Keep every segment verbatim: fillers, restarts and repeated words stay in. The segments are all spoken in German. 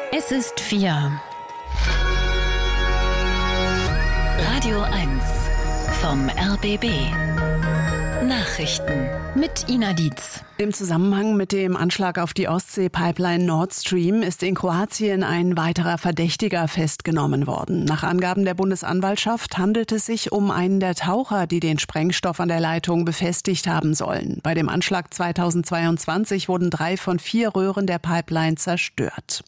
Es ist vier. Radio eins vom R B B. Nachrichten mit Ina Dietz. Im Zusammenhang mit dem Anschlag auf die Ostsee-Pipeline Nord Stream ist in Kroatien ein weiterer Verdächtiger festgenommen worden. Nach Angaben der Bundesanwaltschaft handelt es sich um einen der Taucher, die den Sprengstoff an der Leitung befestigt haben sollen. Bei dem Anschlag zweitausendzweiundzwanzig wurden drei von vier Röhren der Pipeline zerstört.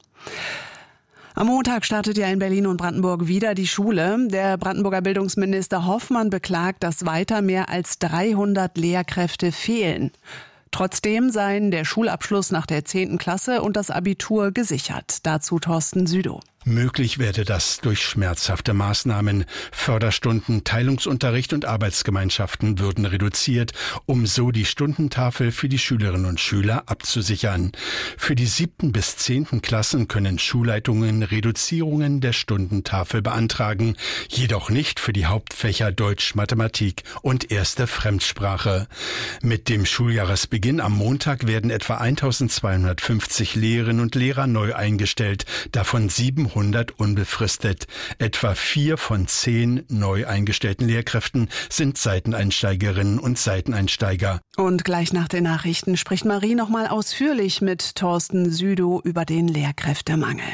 Am Montag startet ja in Berlin und Brandenburg wieder die Schule. Der Brandenburger Bildungsminister Hoffmann beklagt, dass weiter mehr als dreihundert Lehrkräfte fehlen. Trotzdem seien der Schulabschluss nach der zehnten Klasse und das Abitur gesichert. Dazu Thorsten Südow. Möglich werde das durch schmerzhafte Maßnahmen. Förderstunden, Teilungsunterricht und Arbeitsgemeinschaften würden reduziert, um so die Stundentafel für die Schülerinnen und Schüler abzusichern. Für die siebten bis zehnten Klassen können Schulleitungen Reduzierungen der Stundentafel beantragen, jedoch nicht für die Hauptfächer Deutsch, Mathematik und erste Fremdsprache. Mit dem Schuljahresbeginn am Montag werden etwa eintausendzweihundertfünfzig Lehrerinnen und Lehrer neu eingestellt, davon siebenhundert unbefristet. Etwa vier von zehn neu eingestellten Lehrkräften sind Seiteneinsteigerinnen und Seiteneinsteiger. Und gleich nach den Nachrichten spricht Marie noch mal ausführlich mit Thorsten Südow über den Lehrkräftemangel.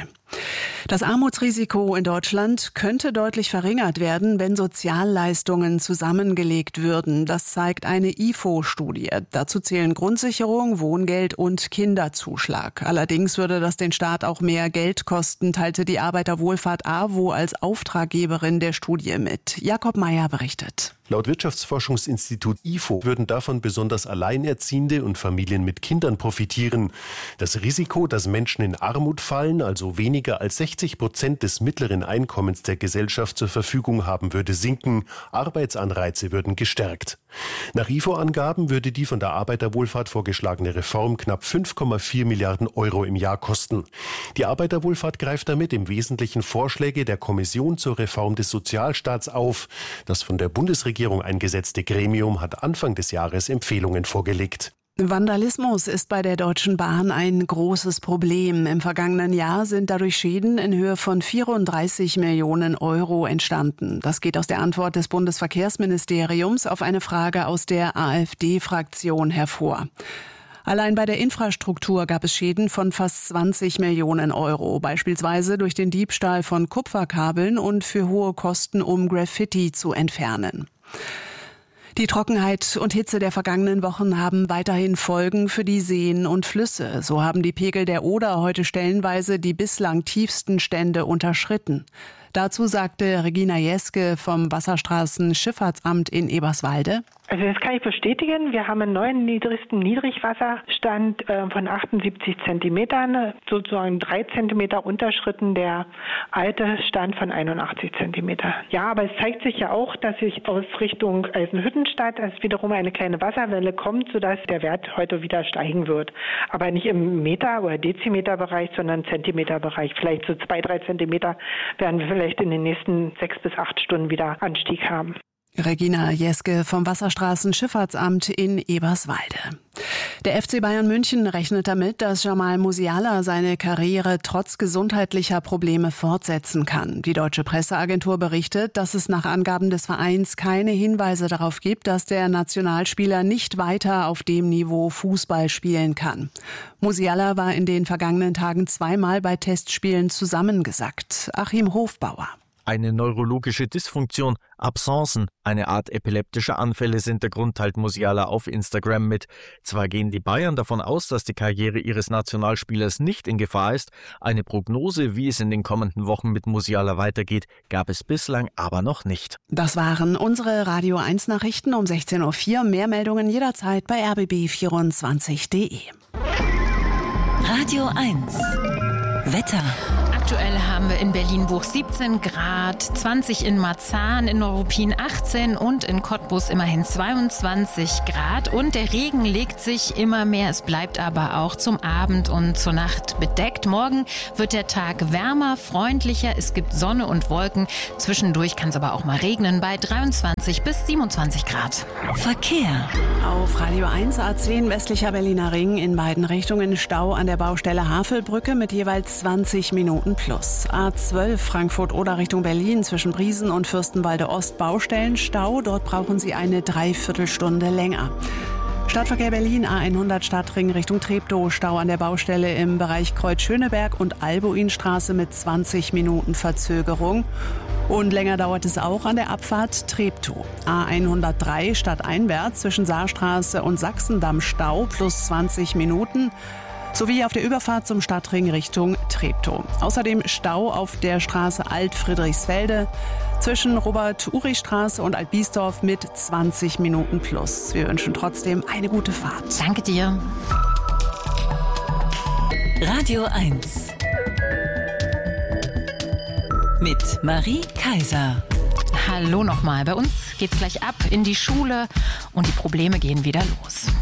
Das Armutsrisiko in Deutschland könnte deutlich verringert werden, wenn Sozialleistungen zusammengelegt würden. Das zeigt eine I F O-Studie. Dazu zählen Grundsicherung, Wohngeld und Kinderzuschlag. Allerdings würde das den Staat auch mehr Geld kosten, teilte die Arbeiterwohlfahrt A W O als Auftraggeberin der Studie mit. Jakob Meyer berichtet. Laut Wirtschaftsforschungsinstitut I F O würden davon besonders Alleinerziehende und Familien mit Kindern profitieren. Das Risiko, dass Menschen in Armut fallen, also weniger als sechzig Prozent des mittleren Einkommens der Gesellschaft zur Verfügung haben, würde sinken. Arbeitsanreize würden gestärkt. Nach I F O-Angaben würde die von der Arbeiterwohlfahrt vorgeschlagene Reform knapp fünf Komma vier Milliarden Euro im Jahr kosten. Die Arbeiterwohlfahrt greift damit im Wesentlichen Vorschläge der Kommission zur Reform des Sozialstaats auf. Das von der Bundesregierung eingesetzte Gremium hat Anfang des Jahres Empfehlungen vorgelegt. Vandalismus ist bei der Deutschen Bahn ein großes Problem. Im vergangenen Jahr sind dadurch Schäden in Höhe von vierunddreißig Millionen Euro entstanden. Das geht aus der Antwort des Bundesverkehrsministeriums auf eine Frage aus der AfD-Fraktion hervor. Allein bei der Infrastruktur gab es Schäden von fast zwanzig Millionen Euro, beispielsweise durch den Diebstahl von Kupferkabeln und für hohe Kosten, um Graffiti zu entfernen. Die Trockenheit und Hitze der vergangenen Wochen haben weiterhin Folgen für die Seen und Flüsse. So haben die Pegel der Oder heute stellenweise die bislang tiefsten Stände unterschritten. Dazu sagte Regina Jeske vom Wasserstraßenschifffahrtsamt in Eberswalde: Also das kann ich bestätigen. Wir haben einen neuen niedrigsten Niedrigwasserstand äh, von achtundsiebzig Zentimetern, sozusagen drei Zentimeter unterschritten der alte Stand von einundachtzig Zentimeter. Ja, aber es zeigt sich ja auch, dass sich aus Richtung Eisenhüttenstadt es wiederum eine kleine Wasserwelle kommt, sodass der Wert heute wieder steigen wird. Aber nicht im Meter- oder Dezimeterbereich, sondern Zentimeterbereich. Vielleicht so zwei, drei Zentimeter werden wir vielleicht in den nächsten sechs bis acht Stunden wieder Anstieg haben. Regina Jeske vom Wasserstraßenschifffahrtsamt in Eberswalde. Der F C Bayern München rechnet damit, dass Jamal Musiala seine Karriere trotz gesundheitlicher Probleme fortsetzen kann. Die deutsche Presseagentur berichtet, dass es nach Angaben des Vereins keine Hinweise darauf gibt, dass der Nationalspieler nicht weiter auf dem Niveau Fußball spielen kann. Musiala war in den vergangenen Tagen zweimal bei Testspielen zusammengesackt. Achim Hofbauer. Eine neurologische Dysfunktion, Absencen, eine Art epileptischer Anfälle sind der Grund, teilt Musiala auf Instagram mit. Zwar gehen die Bayern davon aus, dass die Karriere ihres Nationalspielers nicht in Gefahr ist, eine Prognose, wie es in den kommenden Wochen mit Musiala weitergeht, gab es bislang aber noch nicht. Das waren unsere Radio eins Nachrichten um sechzehn Uhr vier. Mehr Meldungen jederzeit bei r b b vierundzwanzig punkt d e. Radio eins Wetter. Aktuell haben wir in Berlin-Buch siebzehn Grad, zwanzig in Marzahn, in Neuruppin achtzehn und in Cottbus immerhin zweiundzwanzig Grad. Und der Regen legt sich immer mehr. Es bleibt aber auch zum Abend und zur Nacht bedeckt. Morgen wird der Tag wärmer, freundlicher. Es gibt Sonne und Wolken. Zwischendurch kann es aber auch mal regnen bei dreiundzwanzig bis siebenundzwanzig Grad. Verkehr. Auf Radio eins A zehn westlicher Berliner Ring in beiden Richtungen Stau an der Baustelle Havelbrücke mit jeweils zwanzig Minuten plus. A zwölf Frankfurt-Oder Richtung Berlin zwischen Briesen und Fürstenwalde Ost Baustellenstau. Dort brauchen Sie eine Dreiviertelstunde länger. Stadtverkehr Berlin A hundert Stadtring Richtung Treptow. Stau an der Baustelle im Bereich Kreuz-Schöneberg und Albuinstraße mit zwanzig Minuten Verzögerung. Und länger dauert es auch an der Abfahrt Treptow. A hundertdrei stadteinwärts zwischen Saarstraße und Sachsendamm Stau plus zwanzig Minuten. Sowie auf der Überfahrt zum Stadtring Richtung Treptow. Außerdem Stau auf der Straße Alt-Friedrichsfelde zwischen Robert-Urich-Straße und Alt-Biesdorf mit zwanzig Minuten plus. Wir wünschen trotzdem eine gute Fahrt. Danke dir. Radio eins. Mit Marie Kaiser. Hallo nochmal. Bei uns geht's gleich ab in die Schule und die Probleme gehen wieder los.